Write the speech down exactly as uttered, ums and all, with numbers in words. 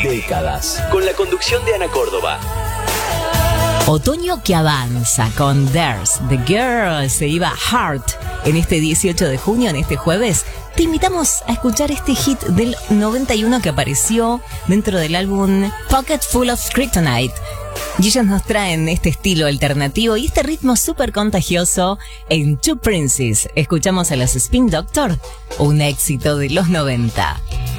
Décadas. Con la conducción de Ana Córdoba. Otoño que avanza con There's The Girl, se iba Heart. En este dieciocho de junio, en este jueves, te invitamos a escuchar este hit del noventa y uno que apareció dentro del álbum Pocket Full of Kryptonite. Y ellos nos traen este estilo alternativo y este ritmo súper contagioso en Two Princes. Escuchamos a los Spin Doctor, un éxito de los noventa.